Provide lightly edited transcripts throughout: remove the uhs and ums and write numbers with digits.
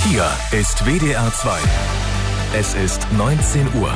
Hier ist WDR 2. Es ist 19 Uhr.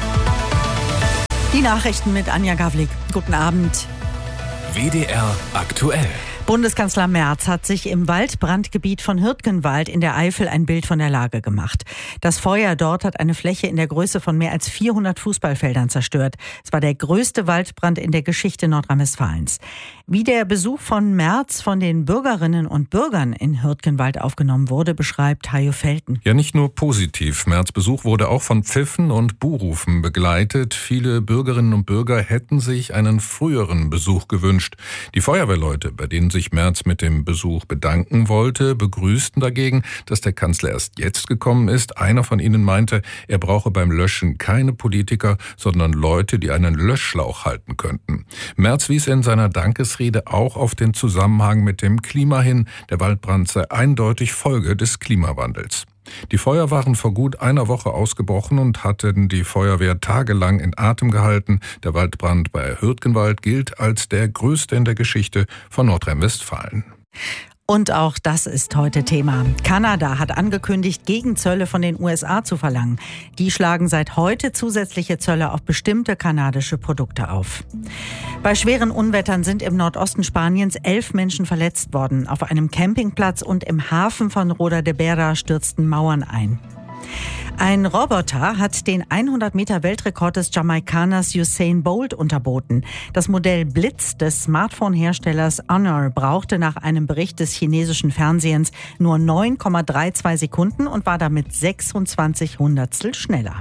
Die Nachrichten mit Anja Gawlik. Guten Abend. WDR aktuell. Bundeskanzler Merz hat sich im Waldbrandgebiet von Hürtgenwald in der Eifel ein Bild von der Lage gemacht. Das Feuer dort hat eine Fläche in der Größe von mehr als 400 Fußballfeldern zerstört. Es war der größte Waldbrand in der Geschichte Nordrhein-Westfalens. Wie der Besuch von Merz von den Bürgerinnen und Bürgern in Hürtgenwald aufgenommen wurde, beschreibt Hajo Felten. Ja, nicht nur positiv. Merz' Besuch wurde auch von Pfiffen und Buhrufen begleitet. Viele Bürgerinnen und Bürger hätten sich einen früheren Besuch gewünscht. Die Feuerwehrleute, bei denen sich Merz mit dem Besuch bedanken wollte, begrüßten dagegen, dass der Kanzler erst jetzt gekommen ist. Einer von ihnen meinte, er brauche beim Löschen keine Politiker, sondern Leute, die einen Löschschlauch halten könnten. Merz wies in seiner Dankesrede auch auf den Zusammenhang mit dem Klima hin. Der Waldbrand sei eindeutig Folge des Klimawandels. Die Feuer waren vor gut einer Woche ausgebrochen und hatten die Feuerwehr tagelang in Atem gehalten. Der Waldbrand bei Hürtgenwald gilt als der größte in der Geschichte von Nordrhein-Westfalen. Und auch das ist heute Thema. Kanada hat angekündigt, Gegenzölle von den USA zu verlangen. Die schlagen seit heute zusätzliche Zölle auf bestimmte kanadische Produkte auf. Bei schweren Unwettern sind im Nordosten Spaniens 11 Menschen verletzt worden. Auf einem Campingplatz und im Hafen von Roda de Berra stürzten Mauern ein. Ein Roboter hat den 100-Meter-Weltrekord des Jamaikaners Usain Bolt unterboten. Das Modell Blitz des Smartphone-Herstellers Honor brauchte nach einem Bericht des chinesischen Fernsehens nur 9,32 Sekunden und war damit 26 Hundertstel schneller.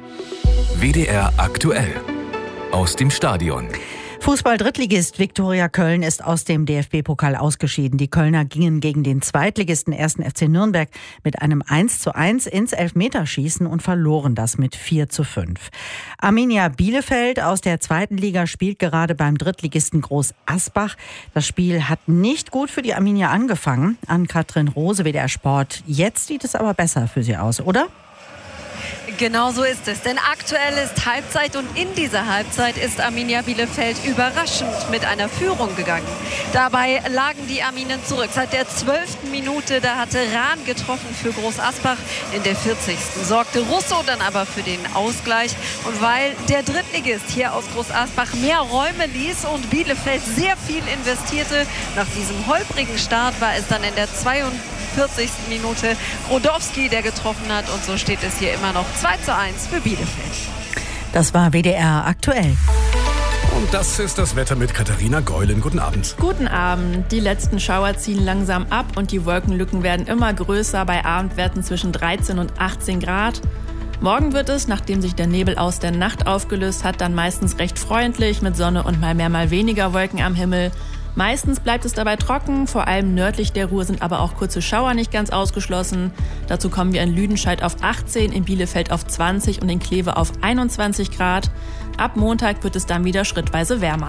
WDR aktuell. Aus dem Stadion. Fußball-Drittligist Viktoria Köln ist aus dem DFB-Pokal ausgeschieden. Die Kölner gingen gegen den Zweitligisten 1. FC Nürnberg mit einem 1:1 ins Elfmeterschießen und verloren das mit 4:5. Arminia Bielefeld aus der zweiten Liga spielt gerade beim Drittligisten Groß Asbach. Das Spiel hat nicht gut für die Arminia angefangen. Ann-Kathrin Rose, WDR Sport. Jetzt sieht es aber besser für sie aus, oder? Genau so ist es, denn aktuell ist Halbzeit und in dieser Halbzeit ist Arminia Bielefeld überraschend mit einer Führung gegangen. Dabei lagen die Arminen zurück. Seit der 12. Minute, da hatte Rahn getroffen für Groß Asbach. In der 40. sorgte Russo dann aber für den Ausgleich. Und weil der Drittligist hier aus Groß Asbach mehr Räume ließ und Bielefeld sehr viel investierte, nach diesem holprigen Start war es dann in der 42. Minute Rodowski, der getroffen hat. Und so steht es hier immer noch 2:1 für Bielefeld. Das war WDR aktuell. Und das ist das Wetter mit Katharina Geulen. Guten Abend. Guten Abend. Die letzten Schauer ziehen langsam ab und die Wolkenlücken werden immer größer bei Abendwerten zwischen 13 und 18 Grad. Morgen wird es, nachdem sich der Nebel aus der Nacht aufgelöst hat, dann meistens recht freundlich mit Sonne und mal mehr, mal weniger Wolken am Himmel. Meistens bleibt es dabei trocken, vor allem nördlich der Ruhr sind aber auch kurze Schauer nicht ganz ausgeschlossen. Dazu kommen wir in Lüdenscheid auf 18, in Bielefeld auf 20 und in Kleve auf 21 Grad. Ab Montag wird es dann wieder schrittweise wärmer.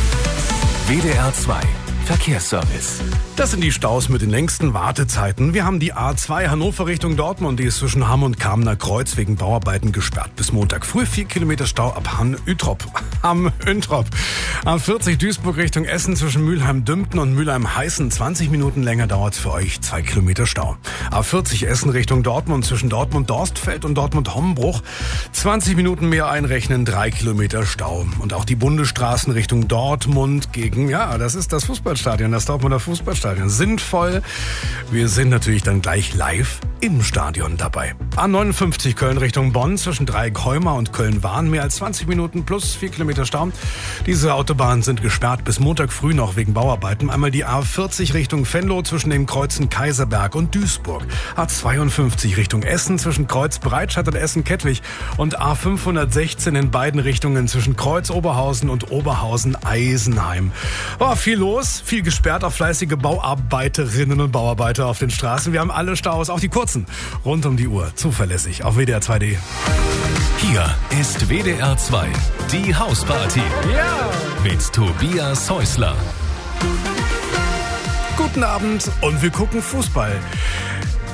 WDR 2 Verkehrsservice. Das sind die Staus mit den längsten Wartezeiten. Wir haben die A2 Hannover Richtung Dortmund. Die ist zwischen Hamm und Kamener Kreuz wegen Bauarbeiten gesperrt. Bis Montag früh 4 Kilometer Stau ab Hamm-Üntrop. A40 Duisburg Richtung Essen zwischen Mülheim-Dümpten und Mülheim-Heißen. 20 Minuten länger dauert es für euch. 2 Kilometer Stau. A40 Essen Richtung Dortmund zwischen Dortmund-Dorstfeld und Dortmund-Hommbruch. 20 Minuten mehr einrechnen. 3 Kilometer Stau. Und auch die Bundesstraßen Richtung Dortmund gegen, das ist das Fußballstadion, das Dortmunder Fußballstadion. Sind voll. Wir sind natürlich dann gleich live im Stadion dabei. A59 Köln Richtung Bonn zwischen Dreieck-Heumar und Köln-Wahn. Mehr als 20 Minuten plus 4 Kilometer Stau. Diese Autobahnen sind gesperrt bis Montag früh noch wegen Bauarbeiten. Einmal die A40 Richtung Venlo zwischen den Kreuzen Kaiserberg und Duisburg. A52 Richtung Essen zwischen Kreuz Breitscheid und Essen-Kettwig. Und A516 in beiden Richtungen zwischen Kreuz Oberhausen und Oberhausen-Eisenheim. Viel los, viel gesperrt, auch fleißige Bauarbeiterinnen und Bauarbeiter auf den Straßen. Wir haben alle Staus, auch die kurzen, rund um die Uhr. Zuverlässig auf WDR 2D. Hier ist WDR 2, die Hausparty. Ja! Mit Tobias Häusler. Guten Abend und wir gucken Fußball.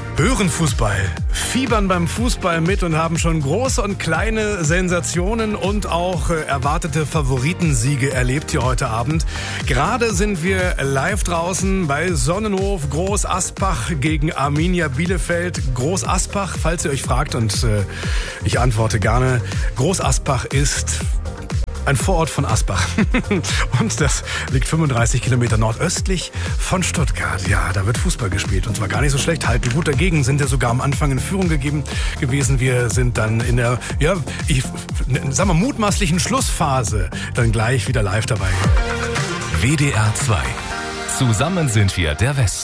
hören Fußball, fiebern beim Fußball mit und haben schon große und kleine Sensationen und auch erwartete Favoritensiege erlebt hier heute Abend. Gerade sind wir live draußen bei Sonnenhof Groß Asbach gegen Arminia Bielefeld. Groß Asbach, falls ihr euch fragt, und ich antworte gerne, Groß Asbach ist ein Vorort von Asbach. Und das liegt 35 Kilometer nordöstlich von Stuttgart. Ja, da wird Fußball gespielt. Und zwar gar nicht so schlecht. Halten gut dagegen. Sind ja sogar am Anfang in Führung gewesen. Wir sind dann in der, mutmaßlichen Schlussphase dann gleich wieder live dabei. WDR 2. Zusammen sind wir der Westen.